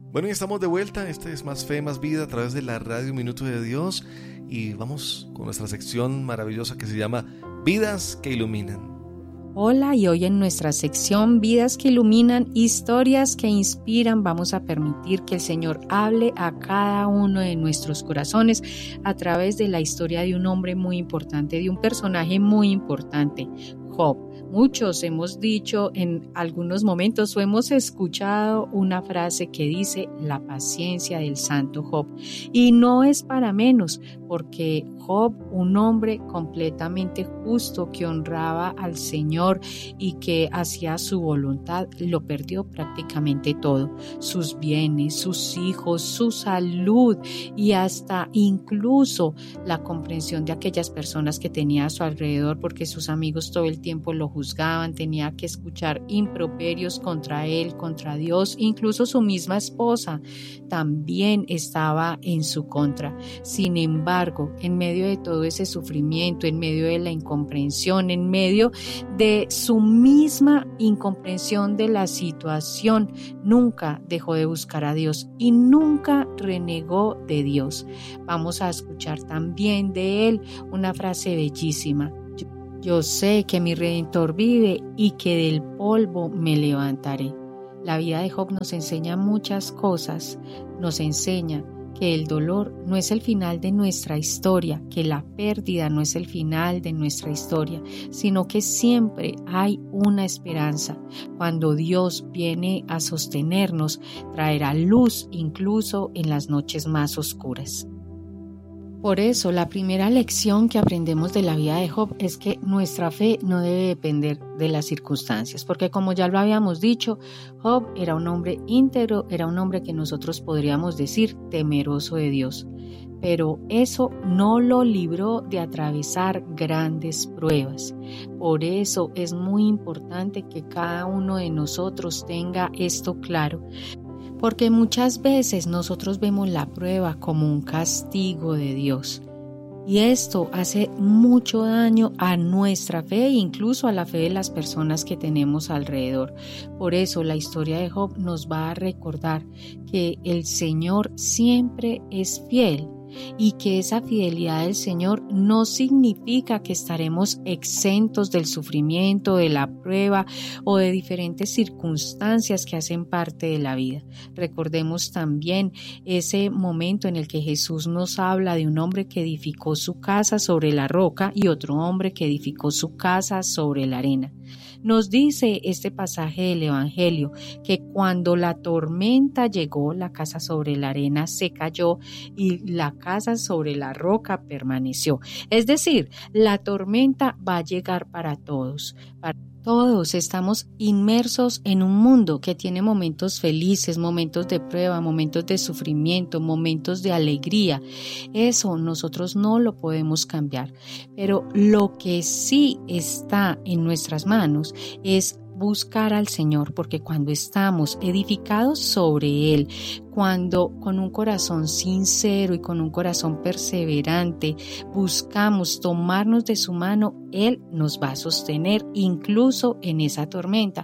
Bueno, y estamos de vuelta. Este es Más Fe, Más Vida a través de la radio Minuto de Dios. Y vamos con nuestra sección maravillosa que se llama Vidas que Iluminan. Hola, y hoy en nuestra sección Vidas que Iluminan, historias que inspiran, vamos a permitir que el Señor hable a cada uno de nuestros corazones a través de la historia de un hombre muy importante, de un personaje muy importante, Job. Muchos hemos dicho en algunos momentos o hemos escuchado una frase que dice la paciencia del santo Job. Y no es para menos, porque Job, un hombre completamente justo que honraba al Señor y que hacía su voluntad, lo perdió prácticamente todo. Sus bienes, sus hijos, su salud y hasta incluso la comprensión de aquellas personas que tenía a su alrededor, porque sus amigos todo el tiempo lo juzgaban, tenía que escuchar improperios contra él, contra Dios, incluso su misma esposa también estaba en su contra. Sin embargo, en medio de todo ese sufrimiento, en medio de la incomprensión, en medio de su misma incomprensión de la situación, nunca dejó de buscar a Dios y nunca renegó de Dios. Vamos a escuchar también de él una frase bellísima. Yo sé que mi Redentor vive y que del polvo me levantaré. La vida de Job nos enseña muchas cosas. Nos enseña que el dolor no es el final de nuestra historia, que la pérdida no es el final de nuestra historia, sino que siempre hay una esperanza. Cuando Dios viene a sostenernos, traerá luz incluso en las noches más oscuras. Por eso, la primera lección que aprendemos de la vida de Job es que nuestra fe no debe depender de las circunstancias, porque como ya lo habíamos dicho, Job era un hombre íntegro, era un hombre que nosotros podríamos decir temeroso de Dios, pero eso no lo libró de atravesar grandes pruebas. Por eso es muy importante que cada uno de nosotros tenga esto claro, porque muchas veces nosotros vemos la prueba como un castigo de Dios. Y esto hace mucho daño a nuestra fe e incluso a la fe de las personas que tenemos alrededor. Por eso la historia de Job nos va a recordar que el Señor siempre es fiel. Y que esa fidelidad del Señor no significa que estaremos exentos del sufrimiento, de la prueba o de diferentes circunstancias que hacen parte de la vida. Recordemos también ese momento en el que Jesús nos habla de un hombre que edificó su casa sobre la roca y otro hombre que edificó su casa sobre la arena. Nos dice este pasaje del Evangelio que cuando la tormenta llegó, la casa sobre la arena se cayó y la casa sobre la roca permaneció. Es decir, la tormenta va a llegar para todos. Todos estamos inmersos en un mundo que tiene momentos felices, momentos de prueba, momentos de sufrimiento, momentos de alegría. Eso nosotros no lo podemos cambiar, pero lo que sí está en nuestras manos es buscar al Señor, porque cuando estamos edificados sobre Él, cuando con un corazón sincero y con un corazón perseverante buscamos tomarnos de su mano, Él nos va a sostener incluso en esa tormenta.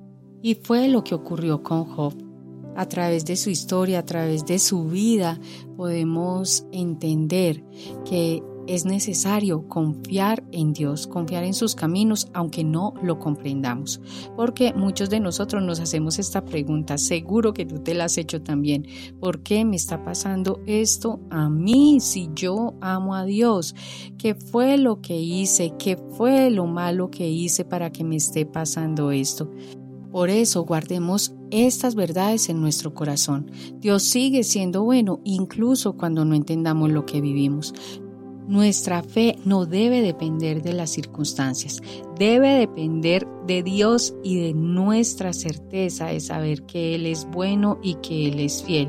Y fue lo que ocurrió con Job. A través de su historia, a través de su vida, podemos entender que es necesario confiar en Dios, confiar en sus caminos, aunque no lo comprendamos. Porque muchos de nosotros nos hacemos esta pregunta, seguro que tú te la has hecho también. ¿Por qué me está pasando esto a mí si yo amo a Dios? ¿Qué fue lo que hice? ¿Qué fue lo malo que hice para que me esté pasando esto? Por eso guardemos estas verdades en nuestro corazón. Dios sigue siendo bueno, incluso cuando no entendamos lo que vivimos. Nuestra fe no debe depender de las circunstancias, debe depender de Dios y de nuestra certeza de saber que Él es bueno y que Él es fiel.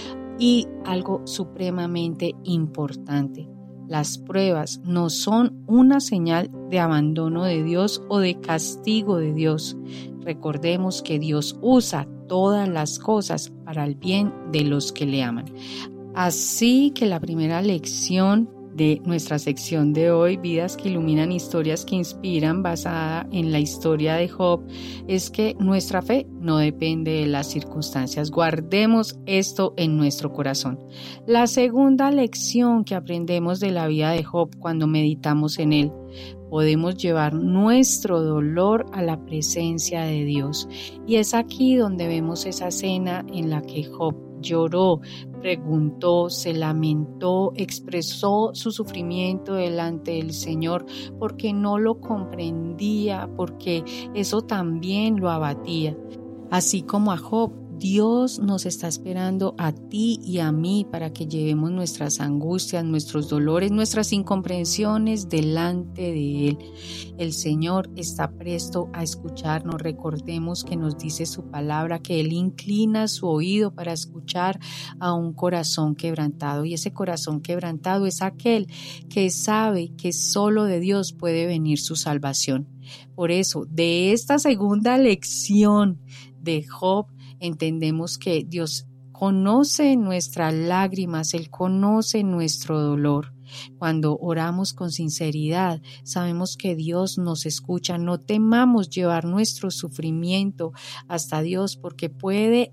Y algo supremamente importante, las pruebas no son una señal de abandono de Dios o de castigo de Dios. Recordemos que Dios usa todas las cosas para el bien de los que le aman. Así que la primera lección de nuestra sección de hoy, Vidas que Iluminan, Historias que Inspiran, basada en la historia de Job, es que nuestra fe no depende de las circunstancias. Guardemos esto en nuestro corazón. La segunda lección que aprendemos de la vida de Job cuando meditamos en él: podemos llevar nuestro dolor a la presencia de Dios. Y es aquí donde vemos esa escena en la que Job lloró, preguntó, se lamentó, expresó su sufrimiento delante del Señor porque no lo comprendía, porque eso también lo abatía. Así como a Job, Dios nos está esperando a ti y a mí para que llevemos nuestras angustias, nuestros dolores, nuestras incomprensiones delante de Él. El Señor está presto a escucharnos. Recordemos que nos dice su palabra que Él inclina su oído para escuchar a un corazón quebrantado. Y ese corazón quebrantado es aquel que sabe que solo de Dios puede venir su salvación. Por eso, de esta segunda lección de Job, entendemos que Dios conoce nuestras lágrimas, Él conoce nuestro dolor. Cuando oramos con sinceridad, sabemos que Dios nos escucha. No temamos llevar nuestro sufrimiento hasta Dios, porque puede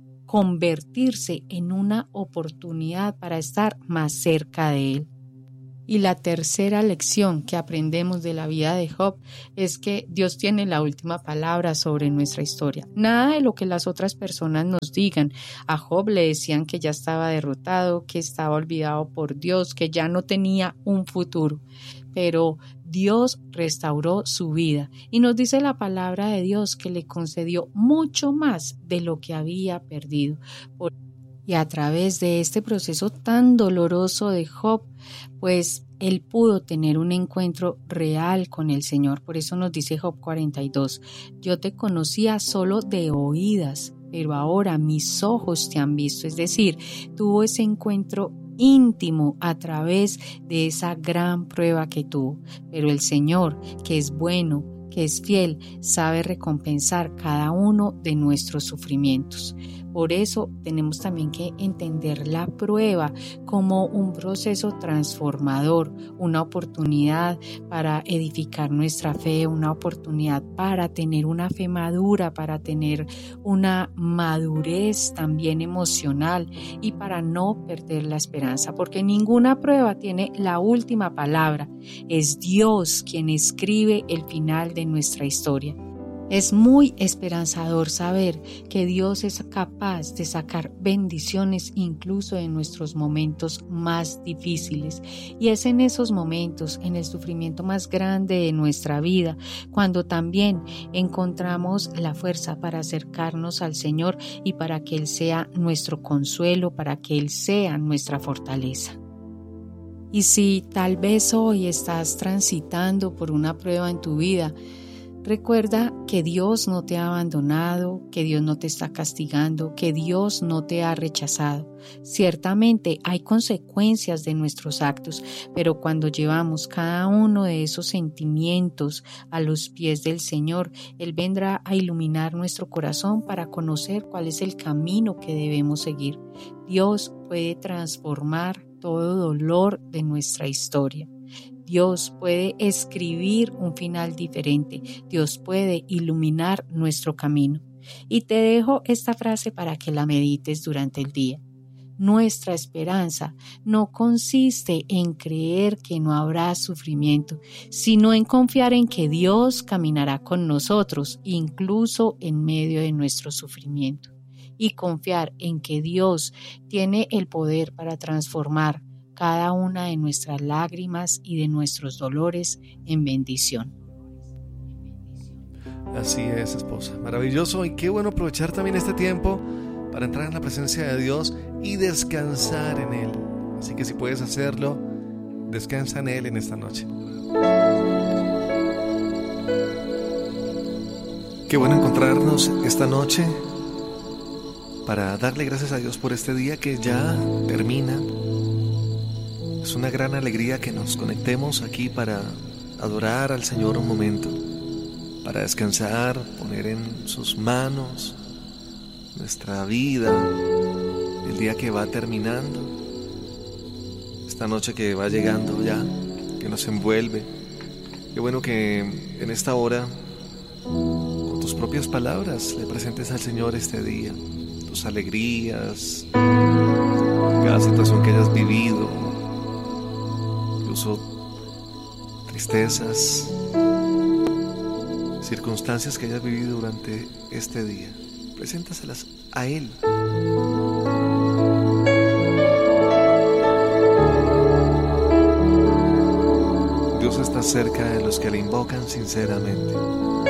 convertirse en una oportunidad para estar más cerca de Él. Y la tercera lección que aprendemos de la vida de Job es que Dios tiene la última palabra sobre nuestra historia. Nada de lo que las otras personas nos digan. A Job le decían que ya estaba derrotado, que estaba olvidado por Dios, que ya no tenía un futuro. Pero Dios restauró su vida y nos dice la palabra de Dios que le concedió mucho más de lo que había perdido. Y a través de este proceso tan doloroso de Job, pues él pudo tener un encuentro real con el Señor. Por eso nos dice Job 42, yo te conocía solo de oídas, pero ahora mis ojos te han visto. Es decir, tuvo ese encuentro íntimo a través de esa gran prueba que tuvo. Pero el Señor, que es bueno, que es fiel, sabe recompensar cada uno de nuestros sufrimientos. Por eso tenemos también que entender la prueba como un proceso transformador, una oportunidad para edificar nuestra fe, una oportunidad para tener una fe madura, para tener una madurez también emocional y para no perder la esperanza, porque ninguna prueba tiene la última palabra. Es Dios quien escribe el final de nuestra historia. Es muy esperanzador saber que Dios es capaz de sacar bendiciones incluso en nuestros momentos más difíciles. Y es en esos momentos, en el sufrimiento más grande de nuestra vida, cuando también encontramos la fuerza para acercarnos al Señor y para que Él sea nuestro consuelo, para que Él sea nuestra fortaleza. Y si tal vez hoy estás transitando por una prueba en tu vida, recuerda que Dios no te ha abandonado, que Dios no te está castigando, que Dios no te ha rechazado. Ciertamente hay consecuencias de nuestros actos, pero cuando llevamos cada uno de esos sentimientos a los pies del Señor, Él vendrá a iluminar nuestro corazón para conocer cuál es el camino que debemos seguir. Dios puede transformar todo dolor de nuestra historia. Dios puede escribir un final diferente. Dios puede iluminar nuestro camino. Y te dejo esta frase para que la medites durante el día. Nuestra esperanza no consiste en creer que no habrá sufrimiento, sino en confiar en que Dios caminará con nosotros, incluso en medio de nuestro sufrimiento. Y confiar en que Dios tiene el poder para transformar cada una de nuestras lágrimas y de nuestros dolores en bendición. Así es, esposa. Maravilloso, y qué bueno aprovechar también este tiempo para entrar en la presencia de Dios y descansar en Él. Así que si puedes hacerlo, descansa en Él en esta noche. Qué bueno encontrarnos esta noche para darle gracias a Dios por este día que ya termina. Es una gran alegría que nos conectemos aquí para adorar al Señor un momento, para descansar, poner en sus manos nuestra vida, el día que va terminando, esta noche que va llegando ya, que nos envuelve. Qué bueno que en esta hora, con tus propias palabras, le presentes al Señor este día, tus alegrías, cada situación que hayas vivido, incluso tristezas, circunstancias que hayas vivido durante este día. Preséntaselas a Él. Dios está cerca de los que le invocan sinceramente.